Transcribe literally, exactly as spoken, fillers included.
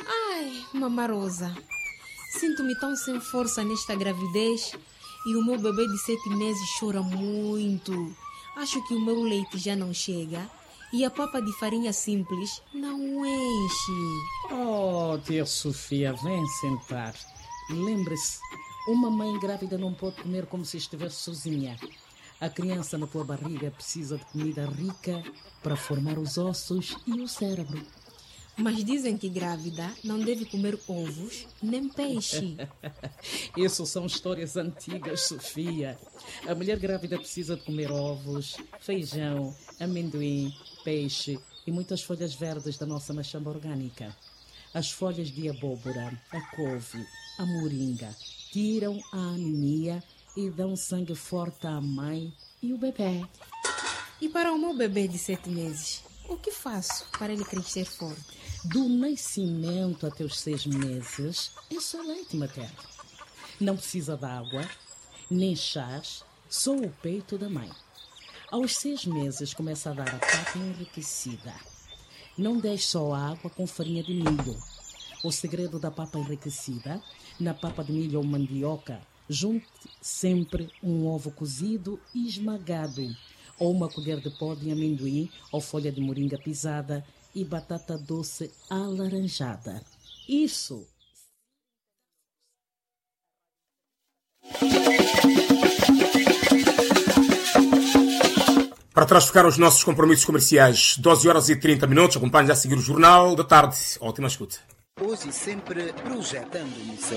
Ai, mamarosa, sinto-me tão sem força nesta gravidez e o meu bebê de sete meses chora muito. Acho que o meu leite já não chega e a papa de farinha simples não enche. Oh, tia Sofia, vem sentar. Lembre-se, uma mãe grávida não pode comer como se estivesse sozinha. A criança na tua barriga precisa de comida rica para formar os ossos e o cérebro. Mas dizem que grávida não deve comer ovos nem peixe. Isso são histórias antigas, Sofia. A mulher grávida precisa de comer ovos, feijão, amendoim, peixe e muitas folhas verdes da nossa machamba orgânica. As folhas de abóbora, a couve, a moringa tiram a anemia e dão sangue forte à mãe e o bebê. E para o meu bebê de sete meses, o que faço para ele crescer forte? Do nascimento até os seis meses, é só leite materno. Não precisa de água, nem chás, só o peito da mãe. Aos seis meses começa a dar a papa enriquecida. Não deixe só água com farinha de milho. O segredo da papa enriquecida, na papa de milho ou mandioca, junte sempre um ovo cozido e esmagado, ou uma colher de pó de amendoim ou folha de moringa pisada e batata doce alaranjada. Isso! Para trás ficar os nossos compromissos comerciais, doze horas e trinta minutos, acompanhe a seguir o Jornal da Tarde. Ótima escuta. Hoje e sempre projetando Moçambique.